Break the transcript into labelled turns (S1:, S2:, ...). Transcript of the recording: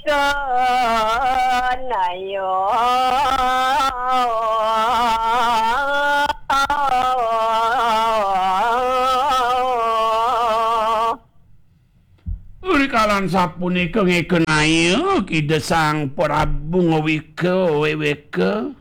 S1: ayo
S2: Kalan sapunika ngeken ayo Ki Sang Prabu ngewike weweke